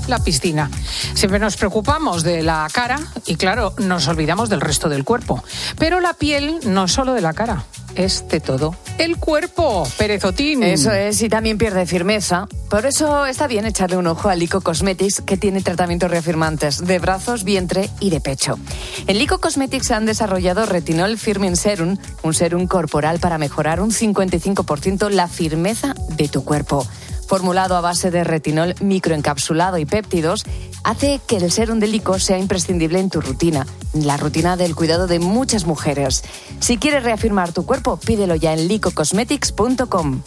la piscina. Siempre nos preocupamos de la cara y, claro, nos olvidamos del resto del cuerpo. Pero la piel no es solo de la cara, es de todo el cuerpo. Perezotín. Eso es, y también pierde firmeza. Por eso está bien echarle un ojo a Lyko Cosmetics, que tiene tratamientos reafirmantes de brazos, vientre y de pecho. En Lyko Cosmetics han desarrollado Retinol Firming Serum, un serum corporal para mejorar un 55% la firmeza de tu cuerpo. Formulado a base de retinol microencapsulado y péptidos, hace que el serum de Lyko sea imprescindible en tu rutina, la rutina del cuidado de muchas mujeres. Si quieres reafirmar tu cuerpo, pídelo ya en lykocosmetics.com.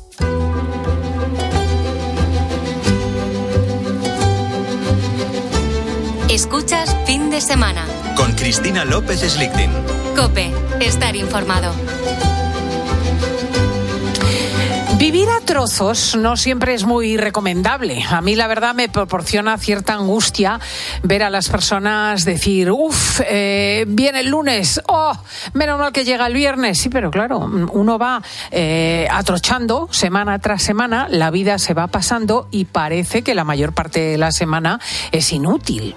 Escuchas Fin de Semana con Cristina López Slichting. COPE, estar informado. Vivir a trozos no siempre es muy recomendable. A mí, la verdad, me proporciona cierta angustia ver a las personas decir, viene el lunes, menos mal que llega el viernes. Sí, pero claro, uno va atrochando semana tras semana, la vida se va pasando y parece que la mayor parte de la semana es inútil.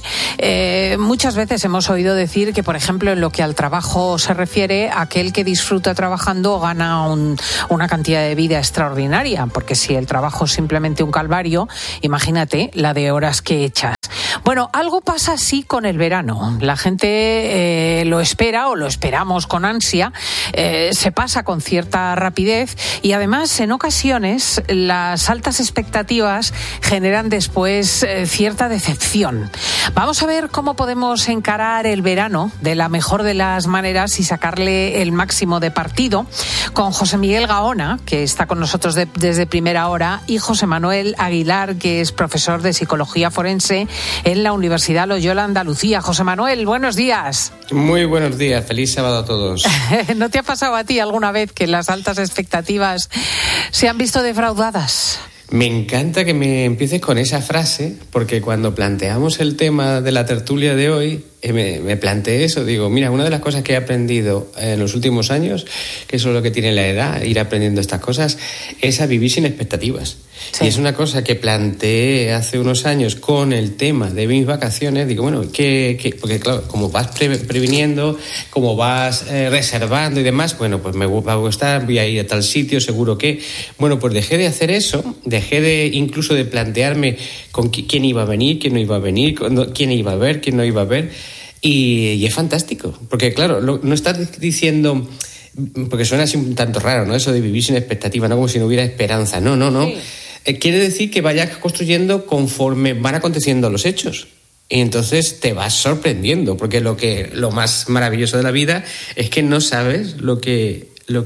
Muchas veces hemos oído decir que, por ejemplo, en lo que al trabajo se refiere, aquel que disfruta trabajando gana una cantidad de vida extraordinaria, porque si el trabajo es simplemente un calvario, imagínate la de horas que echas. Bueno, algo pasa así con el verano. La gente lo espera o lo esperamos con ansia, se pasa con cierta rapidez y además en ocasiones las altas expectativas generan después cierta decepción. Vamos a ver cómo podemos encarar el verano de la mejor de las maneras y sacarle el máximo de partido con José Miguel Gaona, que está con nosotros desde primera hora, y José Manuel Aguilar, que es profesor de Psicología Forense en la Universidad Loyola Andalucía. José Manuel, buenos días. Muy buenos días, feliz sábado a todos. ¿No te ha pasado a ti alguna vez que las altas expectativas se han visto defraudadas? Me encanta que me empieces con esa frase, porque cuando planteamos el tema de la tertulia de hoy, me planteé eso. Digo, mira, una de las cosas que he aprendido en los últimos años, que eso es lo que tiene la edad, ir aprendiendo estas cosas, es a vivir sin expectativas. Sí. Y es una cosa que planteé hace unos años con el tema de mis vacaciones. Digo, bueno, porque claro, como vas previniendo, como vas reservando y demás, bueno, pues me va a gustar, voy a ir a tal sitio, seguro que... Bueno, pues dejé de hacer eso, incluso de plantearme con quién iba a venir, quién no iba a venir, quién iba a ver, quién no iba a ver. Y es fantástico, porque claro, no estás diciendo... Porque suena así un tanto raro, ¿no? Eso de vivir sin expectativa, ¿no? Como si no hubiera esperanza. No. Sí. Quiere decir que vayas construyendo conforme van aconteciendo los hechos. Y entonces te vas sorprendiendo, porque lo más maravilloso de la vida es que no sabes lo que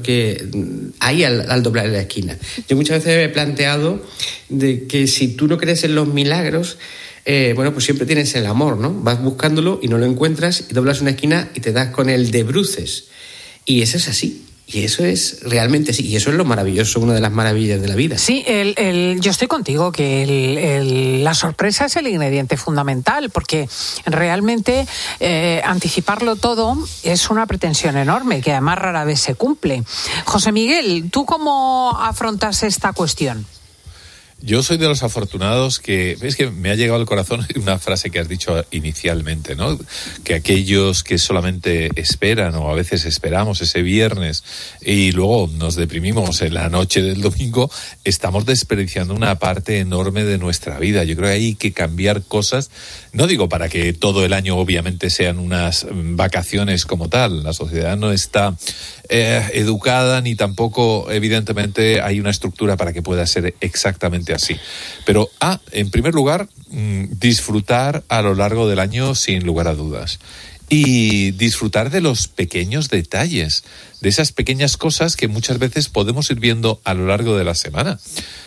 hay al doblar la esquina. Yo muchas veces me he planteado de que si tú no crees en los milagros, pues siempre tienes el amor, ¿no? Vas buscándolo y no lo encuentras y doblas una esquina y te das con el de bruces. Y eso es así. Y eso es realmente así. Y eso es lo maravilloso, una de las maravillas de la vida. Sí, yo estoy contigo, que la sorpresa es el ingrediente fundamental, porque realmente anticiparlo todo es una pretensión enorme, que además rara vez se cumple. José Miguel, ¿tú cómo afrontas esta cuestión? Yo soy de los afortunados que... Es que me ha llegado al corazón una frase que has dicho inicialmente, ¿no? Que aquellos que solamente esperan, o a veces esperamos ese viernes y luego nos deprimimos en la noche del domingo, estamos desperdiciando una parte enorme de nuestra vida. Yo creo que hay que cambiar cosas. No digo para que todo el año obviamente sean unas vacaciones como tal. La sociedad no está educada, ni tampoco evidentemente hay una estructura para que pueda ser exactamente así. Pero en primer lugar, disfrutar a lo largo del año sin lugar a dudas. Y disfrutar de los pequeños detalles, de esas pequeñas cosas que muchas veces podemos ir viendo a lo largo de la semana.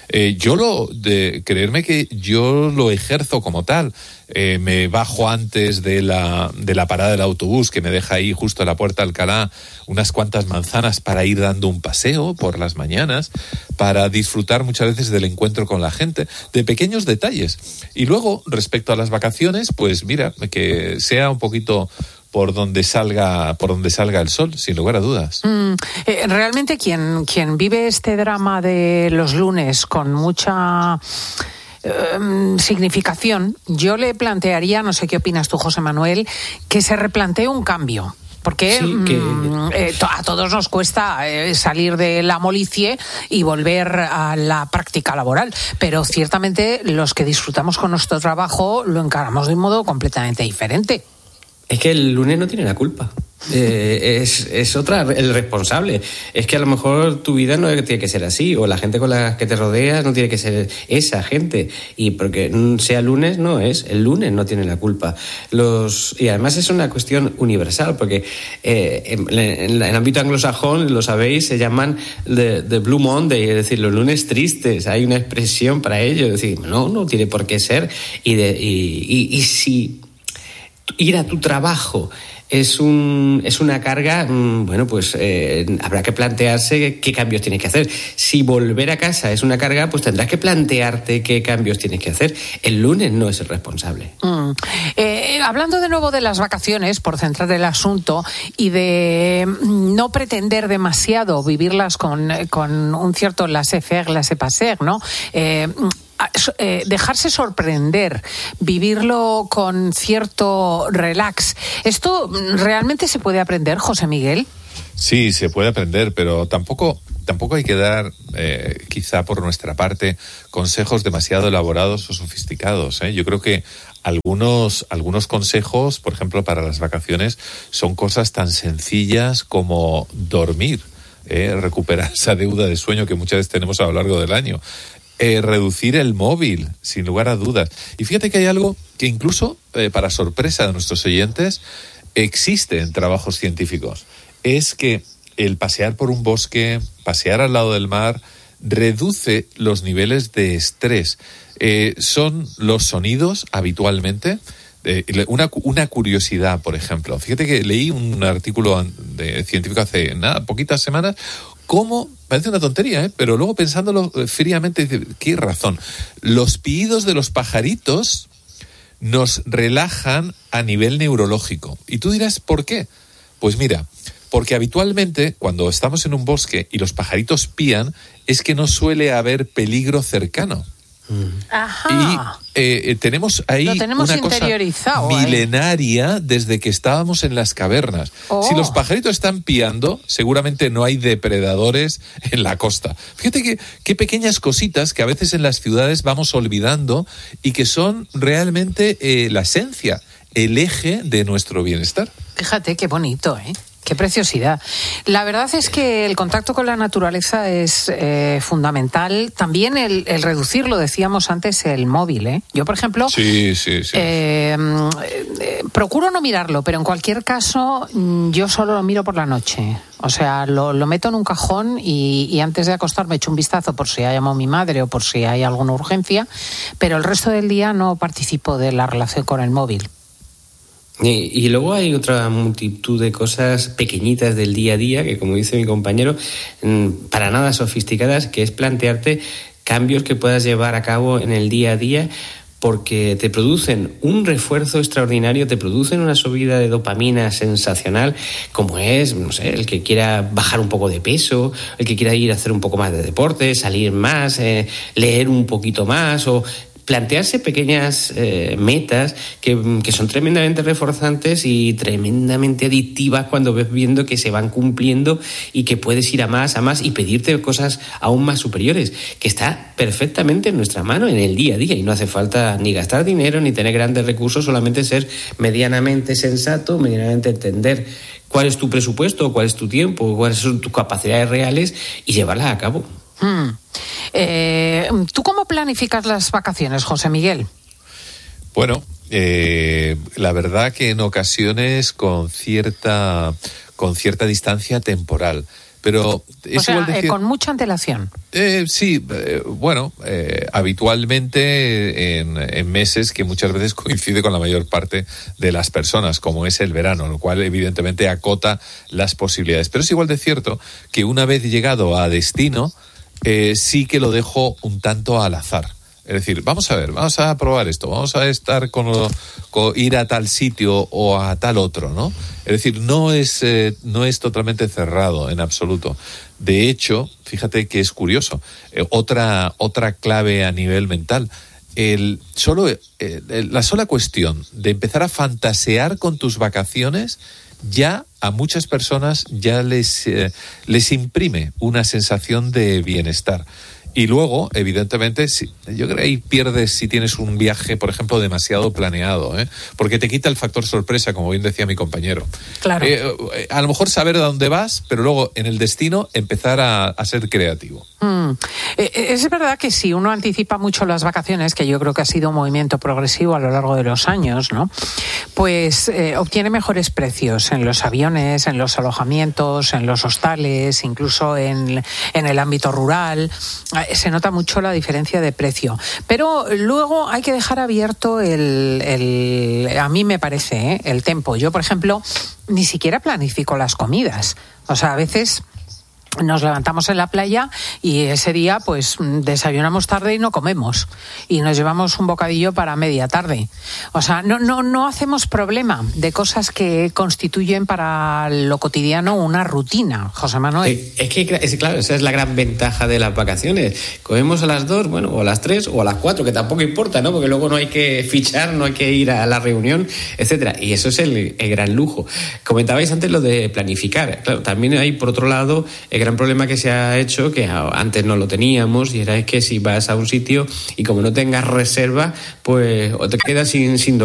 Creerme que yo lo ejerzo como tal. Me bajo antes de la parada del autobús, que me deja ahí justo a la Puerta de Alcalá unas cuantas manzanas para ir dando un paseo por las mañanas, para disfrutar muchas veces del encuentro con la gente, de pequeños detalles. Y luego, respecto a las vacaciones, pues mira, que sea un poquito por donde salga el sol, sin lugar a dudas. Realmente quien vive este drama de los lunes con mucha significación, yo le plantearía, no sé qué opinas tú, José Manuel, que se replantee un cambio. Porque a todos nos cuesta salir de la molicie y volver a la práctica laboral, pero ciertamente los que disfrutamos con nuestro trabajo lo encaramos de un modo completamente diferente. Es que el lunes no tiene la culpa. Es otra el responsable. Es que a lo mejor tu vida no tiene que ser así, o la gente con la que te rodeas no tiene que ser esa gente. Y porque sea lunes, no es. El lunes no tiene la culpa. Y además es una cuestión universal, porque en el ámbito anglosajón, lo sabéis, se llaman the Blue Monday, es decir, los lunes tristes. Hay una expresión para ello. Es decir, no tiene por qué ser. Y si ir a tu trabajo es una carga, bueno, pues habrá que plantearse qué cambios tienes que hacer. Si volver a casa es una carga, pues tendrás que plantearte qué cambios tienes que hacer. El lunes no es el responsable. Hablando de nuevo de las vacaciones, por centrar el asunto, y de no pretender demasiado vivirlas con un cierto laissez-faire, laissez-passer, ¿no? Dejarse sorprender, vivirlo con cierto relax. ¿Esto realmente se puede aprender, José Miguel? Sí, se puede aprender, pero tampoco hay que dar, quizá por nuestra parte, consejos demasiado elaborados o sofisticados, ¿eh? Yo creo que algunos consejos, por ejemplo, para las vacaciones, son cosas tan sencillas como dormir, recuperar esa deuda de sueño que muchas veces tenemos a lo largo del año. Reducir el móvil, sin lugar a dudas. Y fíjate que hay algo que incluso, para sorpresa de nuestros oyentes, existe en trabajos científicos. Es que el pasear por un bosque, pasear al lado del mar, reduce los niveles de estrés. Son los sonidos habitualmente. Una curiosidad, por ejemplo. Fíjate que leí un artículo científico hace poquitas semanas. ¿Cómo? Parece una tontería, pero luego pensándolo fríamente, dice, ¿qué razón? Los piídos de los pajaritos nos relajan a nivel neurológico. Y tú dirás, ¿por qué? Pues mira, porque habitualmente cuando estamos en un bosque y los pajaritos pían, es que no suele haber peligro cercano. Ajá. Y tenemos ahí una cosa milenaria desde que estábamos en las cavernas. Si los pajaritos están piando, seguramente no hay depredadores en la costa. Fíjate qué pequeñas cositas que a veces en las ciudades vamos olvidando y que son realmente la esencia, el eje de nuestro bienestar. Fíjate qué bonito, ¿eh? Qué preciosidad. La verdad es que el contacto con la naturaleza es fundamental. También el reducir, lo decíamos antes, el móvil, ¿eh? Yo, por ejemplo, sí. Procuro no mirarlo, pero en cualquier caso yo solo lo miro por la noche. O sea, lo meto en un cajón y antes de acostarme echo un vistazo por si ha llamado mi madre o por si hay alguna urgencia, pero el resto del día no participo de la relación con el móvil. Y luego hay otra multitud de cosas pequeñitas del día a día que, como dice mi compañero, para nada sofisticadas, que es plantearte cambios que puedas llevar a cabo en el día a día, porque te producen un refuerzo extraordinario, te producen una subida de dopamina sensacional, como es, no sé, el que quiera bajar un poco de peso, el que quiera ir a hacer un poco más de deporte, salir más, leer un poquito más, o plantearse pequeñas metas que son tremendamente reforzantes y tremendamente adictivas cuando ves viendo que se van cumpliendo y que puedes ir a más y pedirte cosas aún más superiores, que está perfectamente en nuestra mano en el día a día, y no hace falta ni gastar dinero ni tener grandes recursos, solamente ser medianamente sensato, medianamente entender cuál es tu presupuesto, cuál es tu tiempo, cuáles son tus capacidades reales y llevarlas a cabo. ¿Tú cómo planificas las vacaciones, José Miguel? Bueno, la verdad que en ocasiones con cierta distancia temporal. Pero es igual decir, con mucha antelación. Sí, habitualmente en meses que muchas veces coincide con la mayor parte de las personas, como es el verano, lo cual evidentemente acota las posibilidades. Pero es igual de cierto que una vez llegado a destino, sí que lo dejo un tanto al azar. Es decir, vamos a probar esto, vamos a estar con ir a tal sitio o a tal otro, ¿no? Es decir, no es totalmente cerrado en absoluto. De hecho, fíjate que es curioso. Otra clave a nivel mental. la sola cuestión de empezar a fantasear con tus vacaciones ya a muchas personas ya les imprime una sensación de bienestar. Y luego, evidentemente, yo creo que ahí pierdes si tienes un viaje, por ejemplo, demasiado planeado, porque te quita el factor sorpresa, como bien decía mi compañero. Claro. A lo mejor saber a dónde vas, pero luego en el destino empezar a ser creativo. Es verdad que si uno anticipa mucho las vacaciones, que yo creo que ha sido un movimiento progresivo a lo largo de los años, ¿no? Pues obtiene mejores precios en los aviones, en los alojamientos, en los hostales, incluso en el ámbito rural. Se nota mucho la diferencia de precio. Pero luego hay que dejar abierto a mí me parece, el tempo. Yo, por ejemplo, ni siquiera planifico las comidas. O sea, a veces nos levantamos en la playa y ese día pues desayunamos tarde y no comemos y nos llevamos un bocadillo para media tarde. O sea, no hacemos problema de cosas que constituyen para lo cotidiano una rutina, José Manuel. Claro, esa es la gran ventaja de las vacaciones. Comemos a las 2, o a las 3 o a las 4, que tampoco importa, ¿no? Porque luego no hay que fichar, no hay que ir a la reunión, etcétera. Y eso es el gran lujo. Comentabais antes lo de planificar. Claro, también hay, por otro lado, el gran problema que se ha hecho, que antes no lo teníamos, y era que si vas a un sitio y como no tengas reserva, pues o te quedas sin